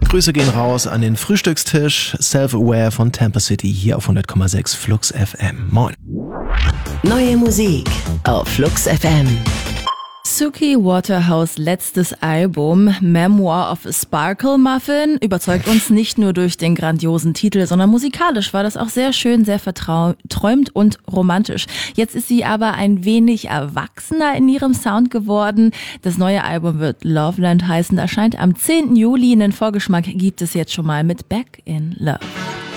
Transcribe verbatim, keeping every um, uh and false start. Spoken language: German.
Grüße gehen raus an den Frühstückstisch. Self-Aware von Tampa City hier auf hundert Komma sechs Flux F M. Moin. Neue Musik auf Flux F M. Suki Waterhouse letztes Album Memoir of a Sparkle Muffin überzeugt uns nicht nur durch den grandiosen Titel, sondern musikalisch war das auch sehr schön, sehr verträumt und romantisch. Jetzt ist sie aber ein wenig erwachsener in ihrem Sound geworden. Das neue Album wird Loveland heißen, erscheint am zehnten Juli. Einen Vorgeschmack gibt es jetzt schon mal mit Back in Love.